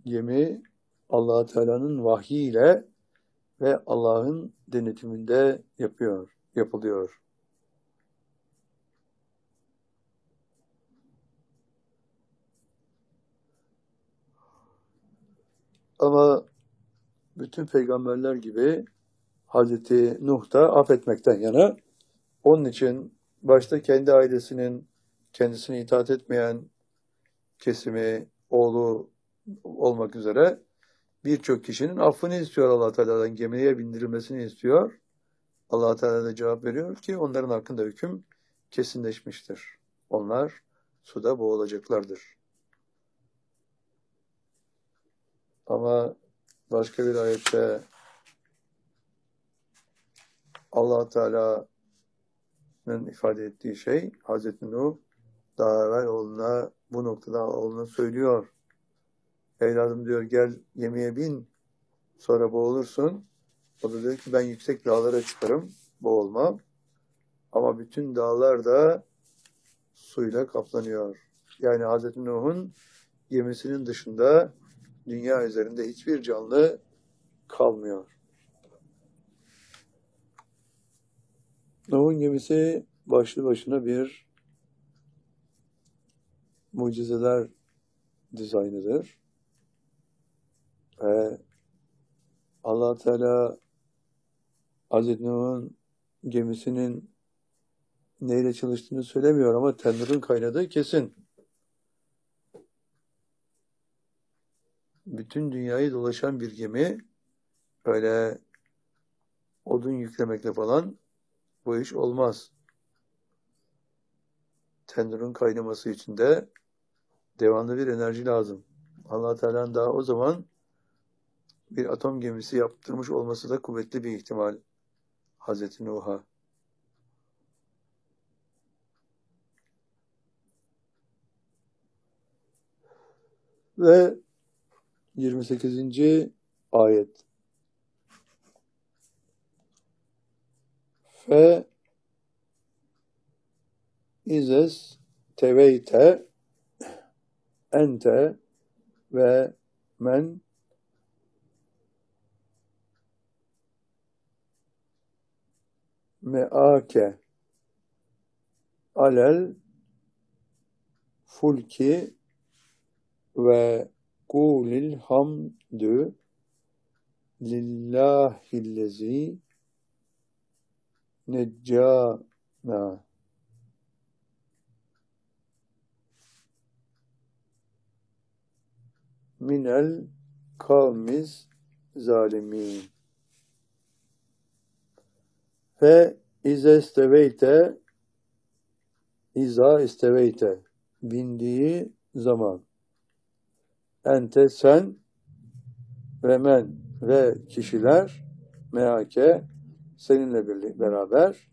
Gemi Allah Teala'nın vahyiyle ve Allah'ın denetiminde yapılıyor. Ama bütün peygamberler gibi Hazreti Nuh da affetmekten yana. Onun için başta kendi ailesinin kendisine itaat etmeyen kesimi, oğlu olmak üzere birçok kişinin affını istiyor Allah Teala'dan, gemiye bindirilmesini istiyor. Allah Teala da cevap veriyor ki onların hakkında hüküm kesinleşmiştir. Onlar suda boğulacaklardır. Ama başka bir ayette Allah Teala'nın ifade ettiği şey, Hazreti Nuh daha evvel oğluna, bu noktada oğluna söylüyor. Evladım diyor, gel gemiye bin, sonra boğulursun. O da diyor ki ben yüksek dağlara çıkarım, boğulmam. Ama bütün dağlar da suyla kaplanıyor. Yani Hazreti Nuh'un gemisinin dışında dünya üzerinde hiçbir canlı kalmıyor. Nuh'un gemisi başlı başına bir mucizeler dizaynıdır. Ve Allah Teala Hazreti Nuh'un gemisinin neyle çalıştığını söylemiyor ama Tanrı'nın kaynadığı kesin. Bütün dünyayı dolaşan bir gemi, öyle odun yüklemekle falan bu iş olmaz. Tanrı'nın kaynaması için de devamlı bir enerji lazım. Allah Teala'nın daha o zaman bir atom gemisi yaptırmış olması da kuvvetli bir ihtimal Hazreti Nuh'a. Ve 28. ayet. Fe izes teveyte ente ve men me'ake alel fulki ve kulil hamdü lillahillezi neccana minel kavmiz zalimin. Fe iza isteveyte bindiği zaman ente sen ve men ve kişiler meake seninle beraber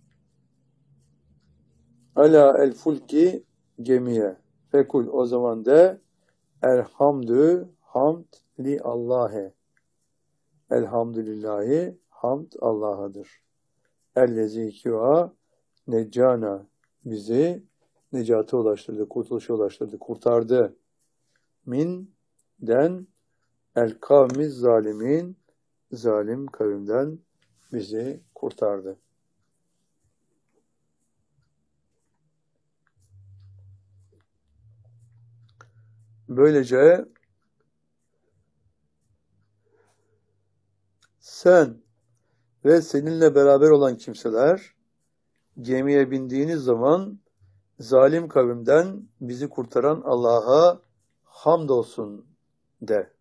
ala el fulki gemiye fekul o zaman de elhamdü hamd li Allah'e elhamdülillahi hamd Allah'adır. Ellezî kiva neccana bizi necate ulaştırdı, kurtuluşa ulaştırdı, kurtardı. Min'den el kavmiz zalimin zalim kavimden bizi kurtardı. Böylece sen ve seninle beraber olan kimseler gemiye bindiğiniz zaman zalim kavimden bizi kurtaran Allah'a hamdolsun de.